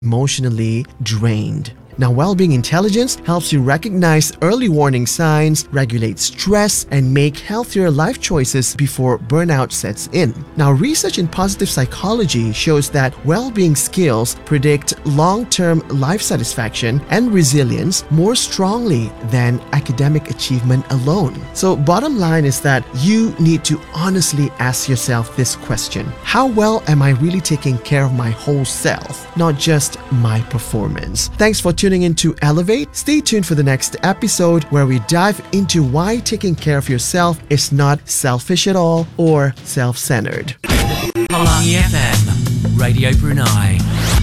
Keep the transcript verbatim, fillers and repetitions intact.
emotionally drained. Now, well-being intelligence helps you recognize early warning signs, regulate stress, and make healthier life choices before burnout sets in. Now, research in positive psychology shows that well-being skills predict long-term life satisfaction and resilience more strongly than academic achievement alone. So, bottom line is that you need to honestly ask yourself this question: how well am I really taking care of my whole self, not just my performance? Thanks for tuning in to Elevate. Stay tuned for the next episode where we dive into why taking care of yourself is not selfish at all or self-centered. Pelangi F M, Radio Brunei.